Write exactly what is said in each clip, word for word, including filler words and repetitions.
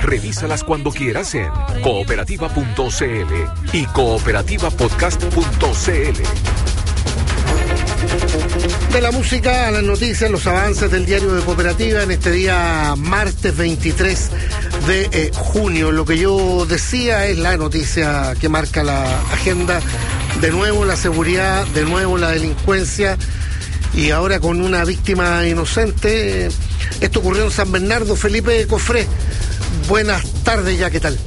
Revísalas cuando quieras en cooperativa punto c l y cooperativa podcast punto c l. De la música a las noticias, los avances del diario de Cooperativa en este día martes veintitrés de eh, junio. Lo que yo decía es la noticia que marca la agenda. De nuevo la seguridad, de nuevo la delincuencia y ahora con una víctima inocente. Esto ocurrió en San Bernardo. Felipe Cofré, buenas tardes ya, ¿qué tal?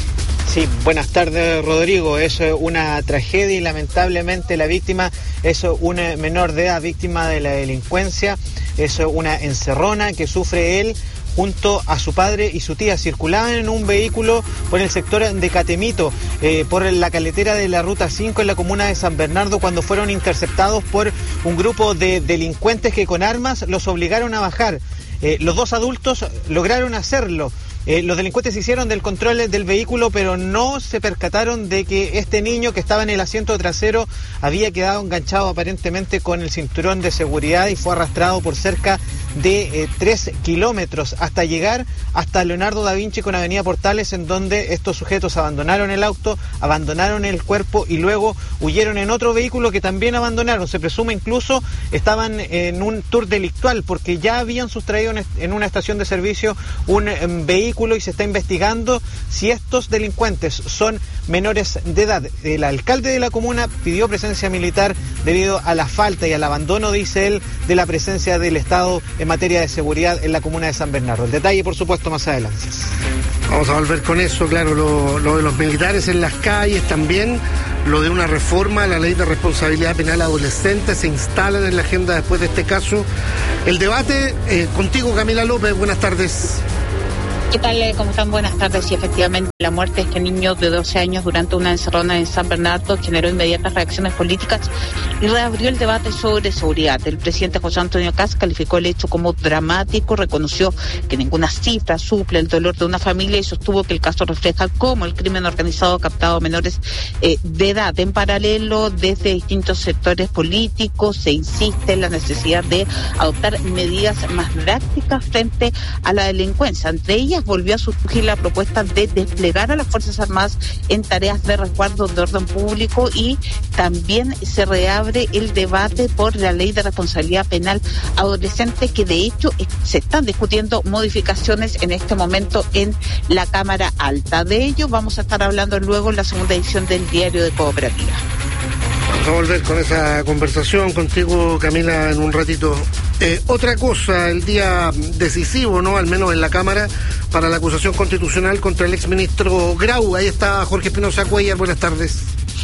Sí, buenas tardes, Rodrigo. Es una tragedia y lamentablemente la víctima es una menor de edad, víctima de la delincuencia. Es una encerrona que sufre él junto a su padre y su tía. Circulaban en un vehículo por el sector de Catemito, eh, por la carretera de la Ruta cinco en la comuna de San Bernardo, cuando fueron interceptados por un grupo de delincuentes que con armas los obligaron a bajar. Eh, los dos adultos lograron hacerlo. Eh, los delincuentes hicieron del control del vehículo, pero no se percataron de que este niño que estaba en el asiento trasero había quedado enganchado aparentemente con el cinturón de seguridad y fue arrastrado por cerca de eh, tres kilómetros hasta llegar hasta Leonardo da Vinci con Avenida Portales, en donde estos sujetos abandonaron el auto, abandonaron el cuerpo y luego huyeron en otro vehículo que también abandonaron. Se presume incluso estaban en un tour delictual porque ya habían sustraído en una estación de servicio un eh, vehículo y se está investigando si estos delincuentes son menores de edad. El alcalde de la comuna pidió presencia militar debido a la falta y al abandono, dice él, de la presencia del Estado en materia de seguridad en la comuna de San Bernardo. El detalle, por supuesto, más adelante. Vamos a volver con eso, claro, lo, lo de los militares en las calles también, lo de una reforma a la ley de responsabilidad penal adolescente se instalan en la agenda después de este caso. El debate, eh, contigo, Camila López, buenas tardes. ¿Qué tal? ¿Cómo están? Buenas tardes. Y efectivamente, la muerte de este niño de doce años durante una encerrona en San Bernardo generó inmediatas reacciones políticas y reabrió el debate sobre seguridad. El presidente José Antonio Kast calificó el hecho como dramático, reconoció que ninguna cifra suple el dolor de una familia y sostuvo que el caso refleja cómo el crimen organizado ha captado a menores eh, de edad. En paralelo, desde distintos sectores políticos se insiste en la necesidad de adoptar medidas más drásticas frente a la delincuencia. Entre ellas, volvió a surgir la propuesta de desplegar a las Fuerzas Armadas en tareas de resguardo de orden público y también se reabre el debate por la ley de responsabilidad penal adolescente, que de hecho se están discutiendo modificaciones en este momento en la Cámara Alta. De ello vamos a estar hablando luego en la segunda edición del Diario de Cooperativa. Vamos a volver con esa conversación contigo, Camila, en un ratito. Eh, otra cosa, el día decisivo, ¿no? Al menos en la Cámara, para la acusación constitucional contra el exministro Grau. Ahí está Jorge Espinosa Cuellar, buenas tardes.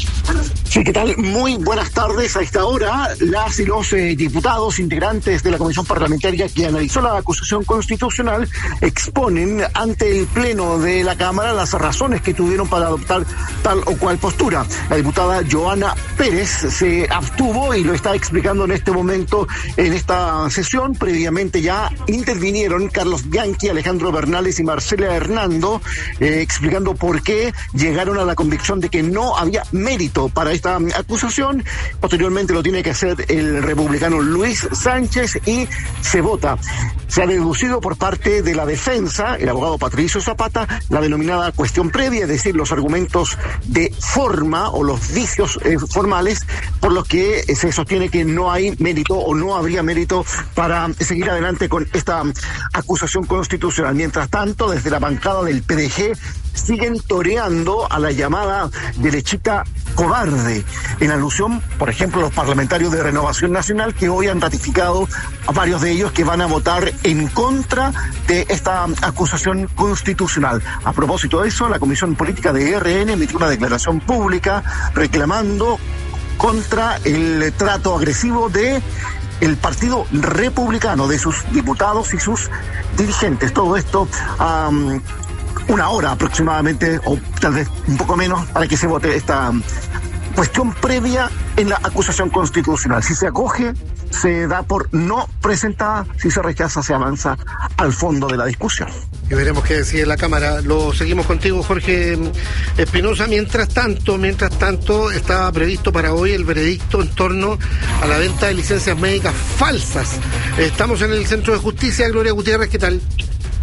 Sí, ¿qué tal? Muy buenas tardes. A esta hora, las y los eh, diputados integrantes de la Comisión Parlamentaria que analizó la acusación constitucional exponen ante el Pleno de la Cámara las razones que tuvieron para adoptar tal o cual postura. La diputada Joana Pérez se abstuvo y lo está explicando en este momento en esta sesión. Previamente ya intervinieron Carlos Bianchi, Alejandro Bernales y Marcela Hernando, eh, explicando por qué llegaron a la convicción de que no había mérito para esta acusación. Posteriormente lo tiene que hacer el republicano Luis Sánchez y se vota. Se ha deducido por parte de la defensa, el abogado Patricio Zapata, la denominada cuestión previa, es decir, los argumentos de forma o los vicios eh, formales por los que se sostiene que no hay mérito o no habría mérito para seguir adelante con esta acusación constitucional. Mientras tanto, desde la bancada del P D G siguen toreando a la llamada derechita cobarde, en alusión, por ejemplo, a los parlamentarios de Renovación Nacional que hoy han ratificado a varios de ellos que van a votar en contra de esta acusación constitucional. A propósito de eso, la Comisión Política de R N emitió una declaración pública reclamando contra el trato agresivo de el Partido Republicano, de sus diputados y sus dirigentes. Todo esto a um, una hora aproximadamente, o tal vez un poco menos, para que se vote esta cuestión previa en la acusación constitucional. Si se acoge, se da por no presentada; si se rechaza, se avanza al fondo de la discusión. Y veremos qué decide la Cámara. Lo seguimos contigo, Jorge Espinosa. Mientras tanto, mientras tanto, estaba previsto para hoy el veredicto en torno a la venta de licencias médicas falsas. Estamos en el Centro de Justicia. Gloria Gutiérrez, ¿qué tal?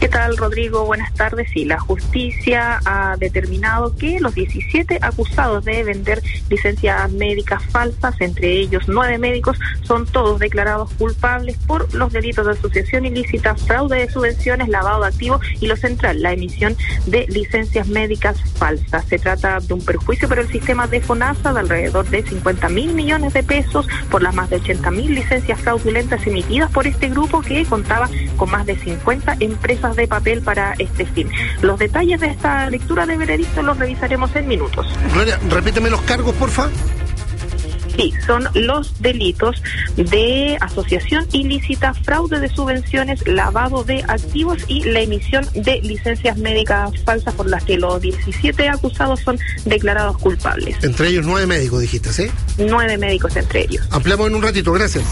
¿Qué tal, Rodrigo? Buenas tardes. Sí, la justicia ha determinado que los diecisiete acusados de vender licencias médicas falsas, entre ellos nueve médicos, son todos declarados culpables por los delitos de asociación ilícita, fraude de subvenciones, lavado de activos y lo central, la emisión de licencias médicas falsas. Se trata de un perjuicio para el sistema de FONASA de alrededor de cincuenta mil millones de pesos por las más de ochenta mil licencias fraudulentas emitidas por este grupo que contaba con más de cincuenta empresas de papel para este fin. Los detalles de esta lectura de veredicto los revisaremos en minutos. Gloria, repíteme los cargos, porfa. Sí, son los delitos de asociación ilícita, fraude de subvenciones, lavado de activos y la emisión de licencias médicas falsas por las que los diecisiete acusados son declarados culpables. Entre ellos nueve médicos, dijiste, ¿sí? Nueve médicos entre ellos. Ampliamos en un ratito, gracias.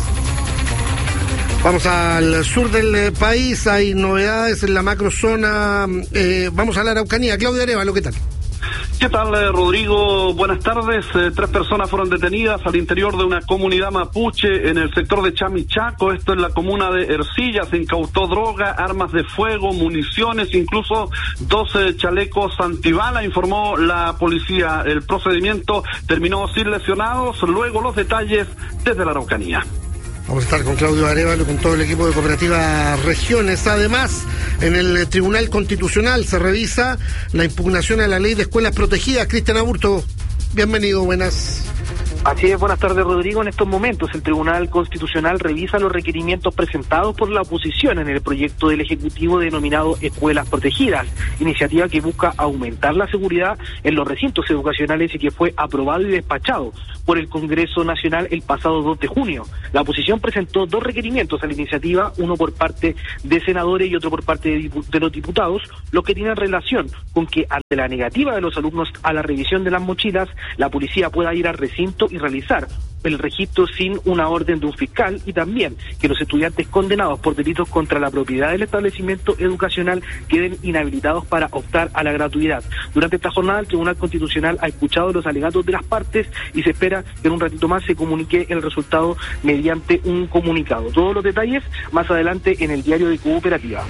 Vamos al sur del país, hay novedades en la macrozona. Eh, vamos a la Araucanía. Claudio Arevalo, ¿qué tal? ¿Qué tal, eh, Rodrigo? Buenas tardes. Eh, tres personas fueron detenidas al interior de una comunidad mapuche en el sector de Chamichaco. Esto en la comuna de Ercilla. Se incautó droga, armas de fuego, municiones, incluso doce chalecos antibala, informó la policía. El procedimiento terminó sin lesionados. Luego los detalles desde la Araucanía. Vamos a estar con Claudio Arevalo, con todo el equipo de Cooperativa Regiones. Además, en el Tribunal Constitucional se revisa la impugnación a la ley de escuelas protegidas. Cristian Aburto, bienvenido, buenas. Así es, buenas tardes, Rodrigo. En estos momentos el Tribunal Constitucional revisa los requerimientos presentados por la oposición en el proyecto del Ejecutivo denominado Escuelas Protegidas, iniciativa que busca aumentar la seguridad en los recintos educacionales y que fue aprobado y despachado por el Congreso Nacional el pasado dos de junio. La oposición presentó dos requerimientos a la iniciativa, uno por parte de senadores y otro por parte de, dipu- de los diputados, los que tienen relación con que ante la negativa de los alumnos a la revisión de las mochilas, la policía pueda ir al recinto y realizar el registro sin una orden de un fiscal, y también que los estudiantes condenados por delitos contra la propiedad del establecimiento educacional queden inhabilitados para optar a la gratuidad. Durante esta jornada el Tribunal Constitucional ha escuchado los alegatos de las partes y se espera que en un ratito más se comunique el resultado mediante un comunicado. Todos los detalles más adelante en el diario de Cooperativa.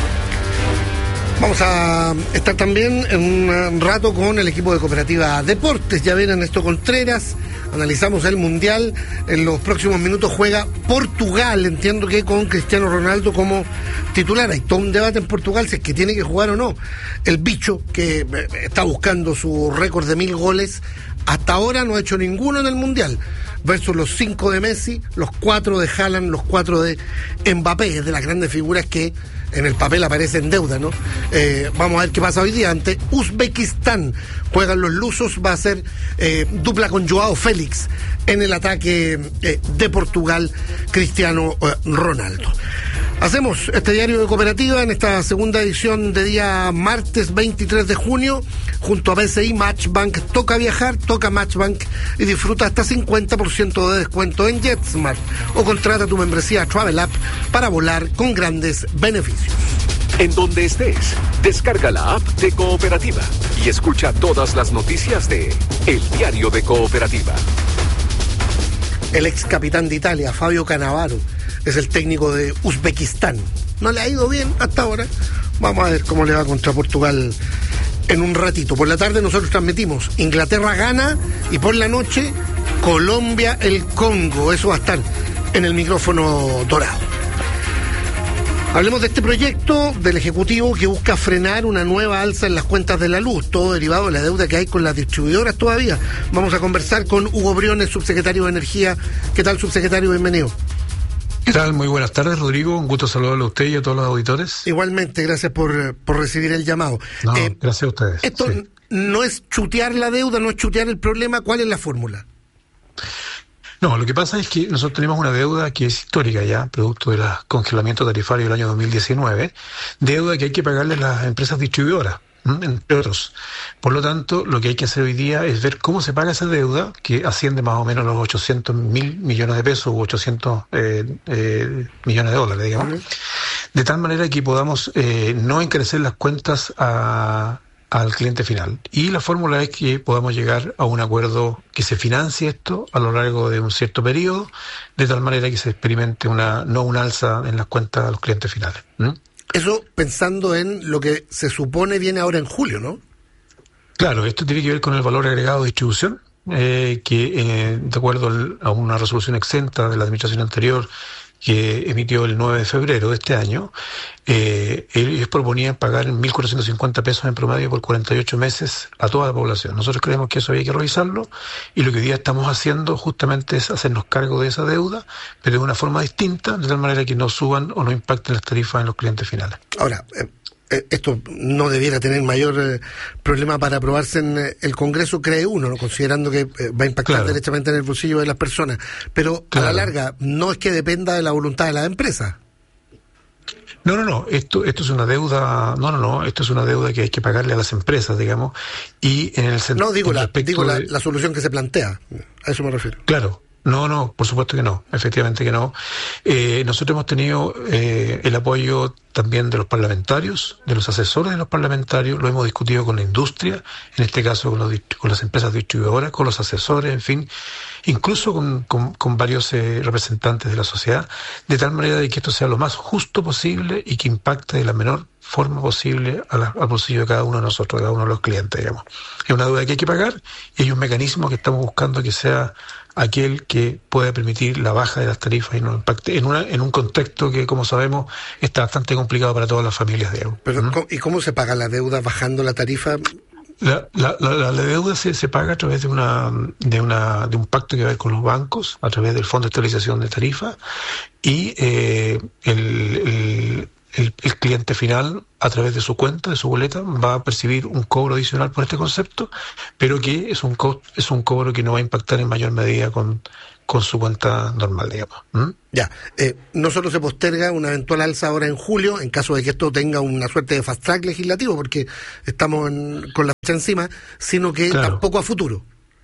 Vamos a estar también en un rato con el equipo de Cooperativa Deportes. Ya ven, Ernesto Contreras, analizamos el Mundial. En los próximos minutos juega Portugal, entiendo que con Cristiano Ronaldo como titular. Hay todo un debate en Portugal si es que tiene que jugar o no. El bicho, que está buscando su récord de mil goles, hasta ahora no ha hecho ninguno en el Mundial, versus los cinco de Messi, los cuatro de Haaland, los cuatro de Mbappé. Es de las grandes figuras que en el papel aparece en deuda, ¿no? Eh, vamos a ver qué pasa hoy día. Ante Uzbekistán juegan los lusos, va a ser eh, dupla con Joao Félix en el ataque eh, de Portugal, Cristiano eh, Ronaldo. Hacemos este diario de Cooperativa en esta segunda edición de día martes veintitrés de junio, junto a B C I Matchbank. Toca viajar, toca Matchbank y disfruta hasta cincuenta por ciento de descuento en JetSmart o contrata tu membresía Travel App para volar con grandes beneficios. En donde estés, descarga la app de Cooperativa y escucha todas las noticias de El Diario de Cooperativa. El ex capitán de Italia, Fabio Cannavaro, es el técnico de Uzbekistán. No le ha ido bien hasta ahora. Vamos a ver cómo le va contra Portugal en un ratito. Por la tarde nosotros transmitimos Inglaterra gana y por la noche Colombia el Congo. Eso va a estar en el micrófono dorado. Hablemos de este proyecto del Ejecutivo que busca frenar una nueva alza en las cuentas de la luz, todo derivado de la deuda que hay con las distribuidoras todavía. Vamos a conversar con Hugo Briones, subsecretario de Energía. ¿Qué tal, subsecretario? Bienvenido. ¿Qué tal? Muy buenas tardes, Rodrigo. Un gusto saludarlo a usted y a todos los auditores. Igualmente, gracias por, por recibir el llamado. No, eh, gracias a ustedes. Esto sí. No es chutear la deuda, no es chutear el problema. ¿Cuál es la fórmula? No, lo que pasa es que nosotros tenemos una deuda que es histórica ya, producto del congelamiento tarifario del año dos mil diecinueve, deuda que hay que pagarle a las empresas distribuidoras, ¿m? entre otros. Por lo tanto, lo que hay que hacer hoy día es ver cómo se paga esa deuda, que asciende más o menos a los ochocientos mil millones de pesos u ochocientos eh, eh, millones de dólares, digamos, uh-huh. de tal manera que podamos eh, no encarecer las cuentas a... al cliente final. Y la fórmula es que podamos llegar a un acuerdo que se financie esto a lo largo de un cierto periodo, de tal manera que se experimente una no un alza en las cuentas de los clientes finales. ¿Mm? Eso pensando en lo que se supone viene ahora en julio, ¿no? Claro, esto tiene que ver con el valor agregado de distribución, eh, que eh, de acuerdo a una resolución exenta de la administración anterior que emitió el nueve de febrero de este año, eh, ellos proponían pagar mil cuatrocientos cincuenta pesos en promedio por cuarenta y ocho meses a toda la población. Nosotros creemos que eso había que revisarlo, y lo que hoy día estamos haciendo justamente es hacernos cargo de esa deuda, pero de una forma distinta, de tal manera que no suban o no impacten las tarifas en los clientes finales. Ahora, eh... esto no debiera tener mayor eh, problema para aprobarse en eh, el Congreso, cree uno, ¿no? Considerando que eh, va a impactar claro. derechamente en el bolsillo de las personas. Pero claro. a la larga, no es que dependa de la voluntad de las empresas. No, no, no, esto esto es una deuda, no, no, no, esto es una deuda que hay que pagarle a las empresas, digamos, y en el sentido... No, digo, la, digo de... la, la solución que se plantea, a eso me refiero. Claro. No, no, por supuesto que no, efectivamente que no. Eh, nosotros hemos tenido eh, el apoyo también de los parlamentarios, de los asesores de los parlamentarios, lo hemos discutido con la industria, en este caso con, los, con las empresas distribuidoras, con los asesores, en fin, incluso con, con, con varios eh, representantes de la sociedad, de tal manera de que esto sea lo más justo posible y que impacte de la menor forma posible a la, al bolsillo de cada uno de nosotros, de cada uno de los clientes, digamos. Es una deuda que hay que pagar, y hay un mecanismo que estamos buscando que sea aquel que pueda permitir la baja de las tarifas y no impacte en una en un contexto que, como sabemos, está bastante complicado para todas las familias, digamos. Pero, ¿Mm? ¿Y cómo se paga la deuda bajando la tarifa? La, la, la, la deuda se, se paga a través de una de una de un pacto que va a ver con los bancos, a través del Fondo de Estabilización de Tarifas, y eh, el, el El, el cliente final, a través de su cuenta, de su boleta, va a percibir un cobro adicional por este concepto, pero que es un co- es un cobro que no va a impactar en mayor medida con, con su cuenta normal, digamos. ¿Mm? Ya, eh, no solo se posterga una eventual alza ahora en julio, en caso de que esto tenga una suerte de fast track legislativo, porque estamos en, con la fecha encima, sino que claro. tampoco a futuro.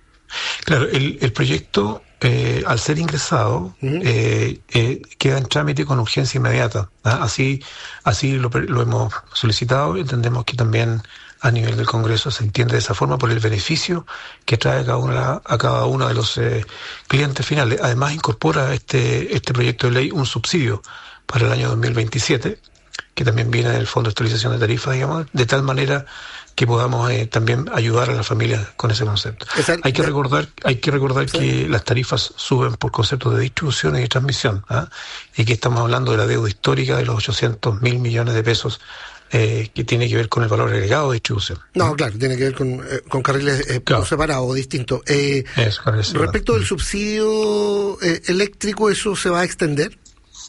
Claro, el, el proyecto, eh, al ser ingresado, uh-huh. eh, eh, queda en trámite con urgencia inmediata. ¿Ah? Así así lo, lo hemos solicitado, y entendemos que también a nivel del Congreso se entiende de esa forma por el beneficio que trae a cada uno, a cada uno de los eh, clientes finales. Además, incorpora este, este proyecto de ley un subsidio para el año dos mil veintisiete, que también viene del Fondo de Estabilización de Tarifas, digamos, de tal manera que podamos eh, también ayudar a las familias con ese concepto. Esa, hay que recordar, hay que recordar ¿sí? que las tarifas suben por conceptos de distribución y de transmisión, ¿ah? Y que estamos hablando de la deuda histórica de los ochocientos mil millones de pesos eh, que tiene que ver con el valor agregado de distribución. No, claro, tiene que ver con, eh, con carriles eh, claro. separados o distintos. Eh, eso, carriles respecto separados. del subsidio eh, eléctrico, ¿eso se va a extender?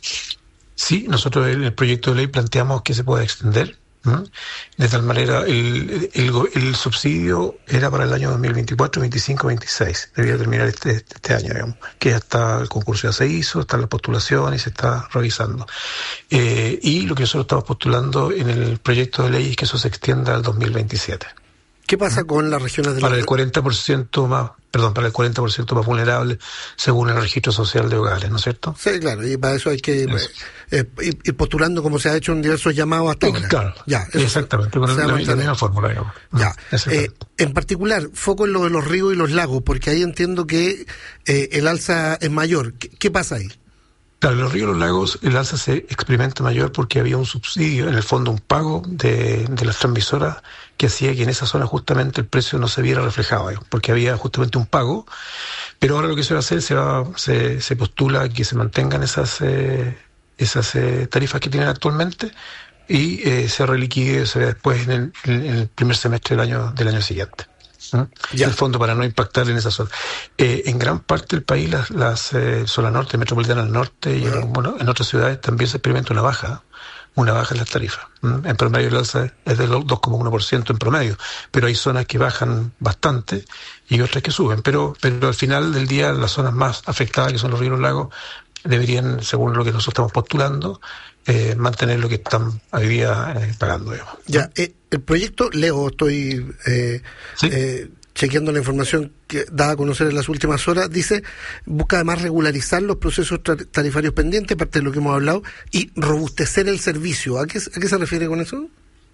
Sí, nosotros en el proyecto de ley planteamos que se pueda extender. ¿Mm? De tal manera, el, el, el subsidio era para el año dos mil veinticuatro, veinticinco, veintiséis. Debía terminar este, este año, digamos. Que ya está, el concurso ya se hizo, están las postulaciones y se está revisando. Eh, y lo que nosotros estamos postulando en el proyecto de ley es que eso se extienda al dos mil veintisiete. ¿Qué pasa con las regiones de la... Para el cuarenta por ciento más, perdón, para el cuarenta por ciento más vulnerable, según el registro social de hogares, ¿no es cierto? Sí, claro, y para eso hay que eh, ir, ir postulando como se ha hecho en diversos llamados hasta ahora. Claro, ya, exactamente, con la, la misma fórmula, digamos. Ya, eh, en particular, foco en lo de los ríos y los lagos, porque ahí entiendo que eh, el alza es mayor. ¿Qué, qué pasa ahí? Claro, en los ríos y los lagos el alza se experimenta mayor porque había un subsidio, en el fondo un pago de, de las transmisoras que hacía que en esa zona justamente el precio no se viera reflejado, porque había justamente un pago, pero ahora lo que se va a hacer, se va, se, se postula que se mantengan esas eh, esas eh, tarifas que tienen actualmente y eh, se reliquide se después en el, en el primer semestre del año del año siguiente. ¿Mm? Ya. En el fondo, para no impactar en esa zona. Eh, en gran parte del país, las, las eh, zona norte, metropolitana del norte y uh-huh. en, bueno, en otras ciudades también se experimenta una baja, una baja en las tarifas. ¿Mm? En promedio el alza es del dos coma uno por ciento en promedio, pero hay zonas que bajan bastante y otras que suben. Pero, pero al final del día, las zonas más afectadas, que son los ríos y los lagos, deberían, según lo que nosotros estamos postulando, eh, mantener lo que están hoy día eh, pagando. Digamos. Ya, eh, el proyecto, leo, estoy eh, ¿Sí? eh, chequeando la información que dada a conocer en las últimas horas, dice, busca además regularizar los procesos tra- tarifarios pendientes, parte de lo que hemos hablado, y robustecer el servicio. ¿A qué, a qué se refiere con eso?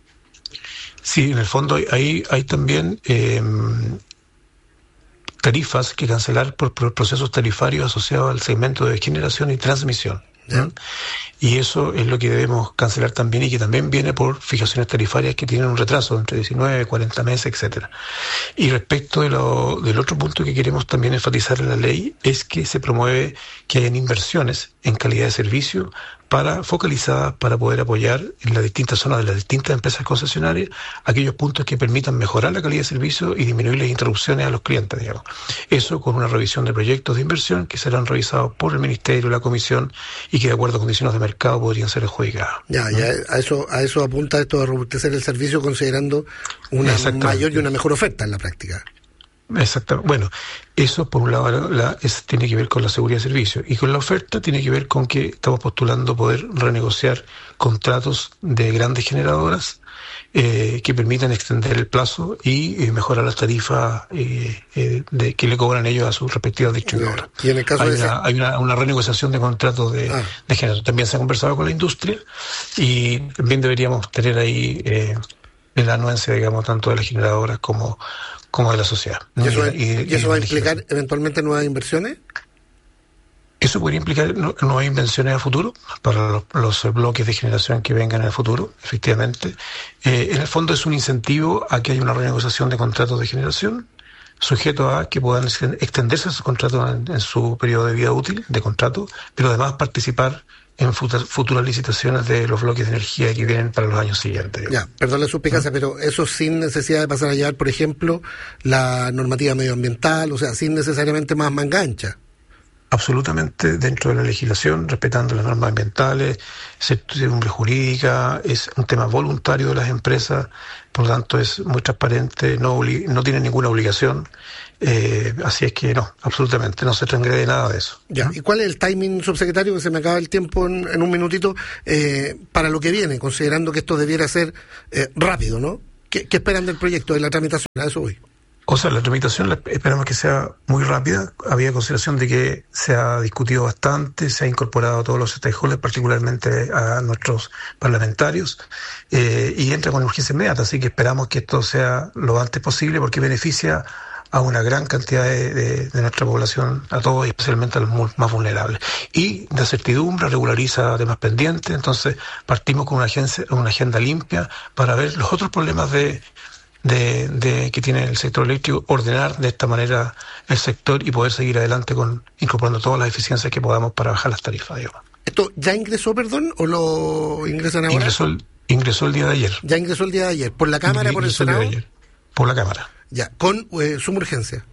Sí, en el fondo hay, hay también... Eh, tarifas que cancelar por, por procesos tarifarios asociados al segmento de generación y transmisión. ¿Mm? y eso es lo que debemos cancelar también, y que también viene por fijaciones tarifarias que tienen un retraso entre diecinueve, cuarenta meses, etcétera. Y respecto de lo, del otro punto que queremos también enfatizar en la ley, es que se promueve que hayan inversiones en calidad de servicio para focalizadas para poder apoyar en las distintas zonas de las distintas empresas concesionarias aquellos puntos que permitan mejorar la calidad de servicio y disminuir las interrupciones a los clientes, digamos. Eso con una revisión de proyectos de inversión que serán revisados por el Ministerio, la Comisión, y que de acuerdo a condiciones de mercado podrían ser adjudicados. Ya, ¿no? ya a eso a eso apunta esto de robustecer el servicio considerando una mayor y una mejor oferta en la práctica. Exactamente. Bueno, eso por un lado la, la, es, tiene que ver con la seguridad de servicio, y con la oferta tiene que ver con que estamos postulando poder renegociar contratos de grandes generadoras eh, que permitan extender el plazo y eh, mejorar las tarifas eh, eh, de, que le cobran ellos a sus respectivas distribuidoras. Y en el caso hay de una, ese... hay una, una renegociación de contratos de, ah. de generación. También se ha conversado con la industria, y también deberíamos tener ahí eh, la anuencia, digamos, tanto de las generadoras como como de la sociedad, ¿no? ¿Y eso, y, y, ¿y eso y va a implicar eventualmente nuevas inversiones? Eso podría implicar nuevas inversiones a futuro para los, los bloques de generación que vengan en el futuro, efectivamente. Eh, en el fondo es un incentivo a que haya una renegociación de contratos de generación, sujeto a que puedan extenderse esos contratos en, en su periodo de vida útil de contrato, pero además participar en futuras, futuras licitaciones de los bloques de energía que vienen para los años siguientes. Ya, perdón la suspicacia, ¿Mm? Pero eso sin necesidad de pasar a llevar, por ejemplo, la normativa medioambiental, o sea, sin necesariamente más manga ancha. Absolutamente dentro de la legislación, respetando las normas ambientales, certidumbre jurídica, es un tema voluntario de las empresas, por lo tanto es muy transparente, no, obli- no tiene ninguna obligación, eh, así es que no, absolutamente, no se transgrede nada de eso. Ya, ¿y cuál es el timing, subsecretario, que se me acaba el tiempo en, en un minutito, eh, para lo que viene, considerando que esto debiera ser eh, rápido, ¿no? ¿Qué, ¿Qué esperan del proyecto, de la tramitación? A eso voy. O sea, la tramitación la esperamos que sea muy rápida. Había consideración de que se ha discutido bastante, se ha incorporado a todos los stakeholders, particularmente a nuestros parlamentarios, eh, y entra con urgencia inmediata. Así que esperamos que esto sea lo antes posible, porque beneficia a una gran cantidad de, de, de nuestra población, a todos y especialmente a los más vulnerables. Y da certidumbre, regulariza temas pendientes. Entonces partimos con una, agencia, una agenda limpia para ver los otros problemas de De, de que tiene el sector eléctrico, ordenar de esta manera el sector y poder seguir adelante con incorporando todas las eficiencias que podamos para bajar las tarifas, digamos. ¿Esto ya ingresó, perdón, o lo ingresan ahora? Ingresó el, ingresó el día de ayer. Ya ingresó el día de ayer. ¿Por la Cámara, ingresó por el Senado? El día de ayer. Por la Cámara. Ya, con eh, suma urgencia.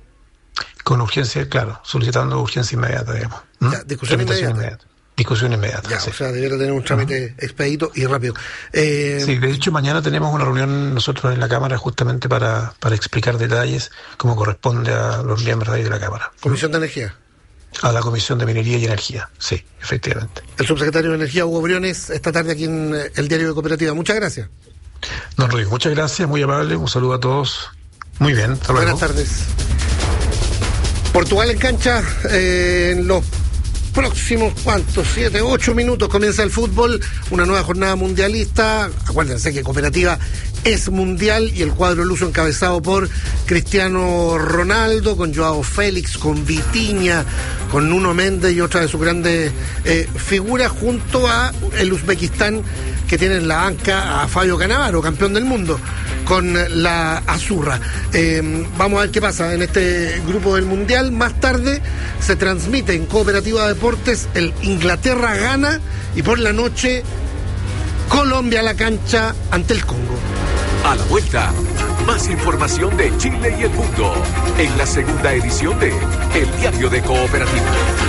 Con urgencia, claro, solicitando urgencia inmediata, digamos. ¿Mm? Ya, discusión inmediata. inmediata. Discusión inmediata. Ya, sí. O sea, debiera tener un trámite uh-huh. expedito y rápido. Eh... Sí, de hecho mañana tenemos una reunión nosotros en la Cámara justamente para, para explicar detalles como corresponde a los miembros ahí de la Cámara. ¿Comisión de Energía? A la Comisión de Minería y Energía, sí, efectivamente. El subsecretario de Energía, Hugo Briones, esta tarde aquí en el Diario de Cooperativa. Muchas gracias. Don Rodrigo, muchas gracias, muy amable, un saludo a todos. Muy bien, hasta luego. Buenas tardes. Portugal en cancha, eh, en los próximos, ¿cuántos? Siete, ocho minutos comienza el fútbol, una nueva jornada mundialista. Acuérdense que Cooperativa es mundial y el cuadro luso encabezado por Cristiano Ronaldo, con Joao Félix, con Vitinha, con Nuno Méndez y otra de sus grandes eh, figuras, junto a el Uzbekistán, que tiene en la banca a Fabio Cannavaro, campeón del mundo, con la Azurra. Eh, vamos a ver qué pasa en este grupo del Mundial. Más tarde se transmite en Cooperativa Deportes el Inglaterra-Ghana y por la noche Colombia a la cancha ante el Congo. A la vuelta, más información de Chile y el mundo en la segunda edición de El Diario de Cooperativa.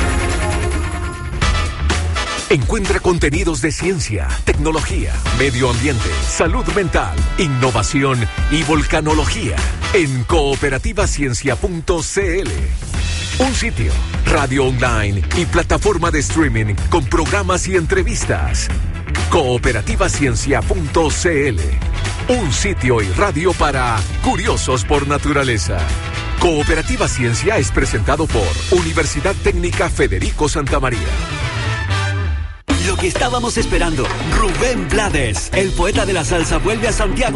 Encuentra contenidos de ciencia, tecnología, medio ambiente, salud mental, innovación y volcanología en cooperativa ciencia punto c l. Un sitio, radio online y plataforma de streaming con programas y entrevistas. cooperativa ciencia punto c l. Un sitio y radio para curiosos por naturaleza. Cooperativa Ciencia es presentado por Universidad Técnica Federico Santa María. Lo que estábamos esperando, Rubén Blades, el poeta de la salsa, vuelve a Santiago